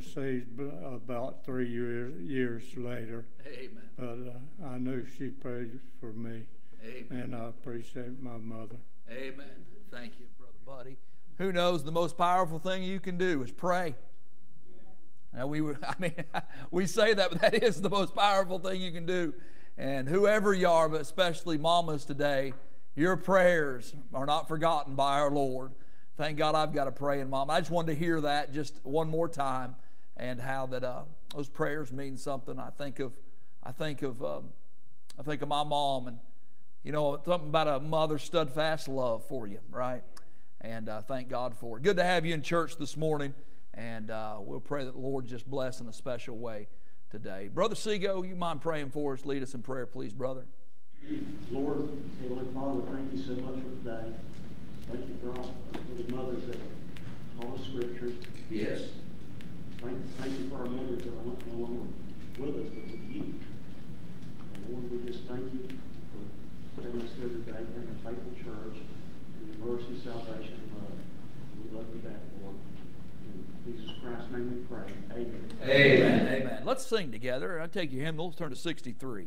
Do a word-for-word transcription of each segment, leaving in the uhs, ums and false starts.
overseas about three years, years later. Amen. But uh, I knew she prayed for me. Amen. And I appreciate my mother. Amen. Thank you, Brother Buddy. Who knows, the most powerful thing you can do is pray. Now we were, I mean, we say that, but that is the most powerful thing you can do. And whoever you are, but especially mamas today, your prayers are not forgotten by our Lord. Thank God I've got a praying mom. I just wanted to hear that just one more time, and how that uh, those prayers mean something. I think of, I think of, um, I think of my mom, and you know, something about a mother's steadfast love for you, right? And uh, thank God for it. Good to have you in church this morning, and uh, we'll pray that the Lord just bless in a special way today. Brother Seago, you mind praying for us? Lead us in prayer, please, brother. Lord, Heavenly Father, thank you so much for today. Thank you for all for the mothers that taught us Scripture. Yes. Thank, thank you for our mothers that are not no longer with us, but with you. And Lord, we just thank you for putting us here today in a faithful church, in your mercy, salvation, and love. We love you back, Lord. In Jesus Christ's name we pray. Amen. Amen. Amen. Let's sing together. I'll take your hymnal. Let's turn to sixty-three.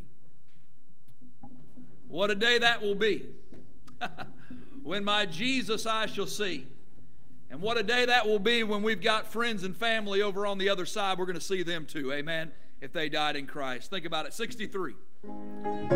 What a day that will be. When my Jesus I shall see. And what a day that will be when we've got friends and family over on the other side. We're going to see them too. Amen. If they died in Christ. Think about it. sixty-three.